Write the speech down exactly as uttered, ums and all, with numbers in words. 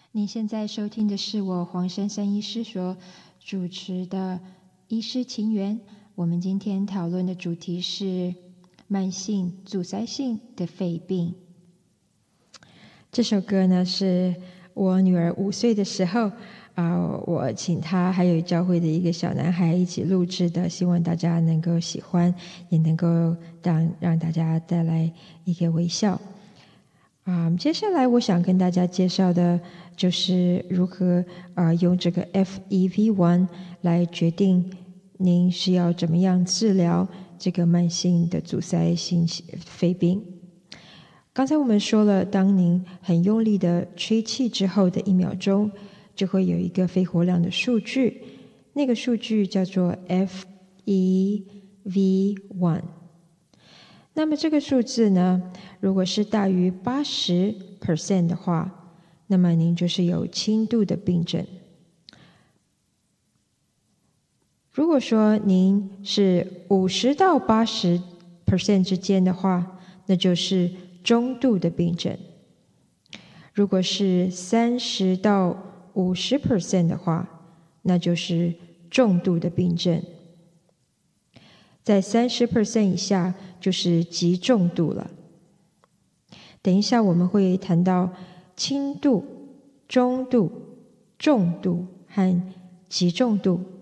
您现在收听的是我黄珊珊医师所主持的医师情缘。我们今天讨论的主题是慢性阻塞性的肺病。这首歌呢，是我女儿五岁的时候啊、呃，我请她还有教会的一个小男孩一起录制的，希望大家能够喜欢，也能够让让大家带来一个微笑。啊、接下来我想跟大家介绍的就是如何啊、呃、用这个 F E V 一 来决定您是要怎么样治疗这个慢性的阻塞性肺病。刚才我们说了，当您很用力的吹气之后的一秒钟，就会有一个肺活量的数据，那个数据叫做 F E V 一。那么这个数字呢，如果是大于 百分之八十 的话，那么您就是有轻度的病症。如果说您是五十到八十 percent 之间的话，那就是中度的病症。如果是三十到五十 percent 的话，那就是重度的病症。在 百分之三十 以下就是极重度了。等一下我们会谈到轻度、中度、重度和极重度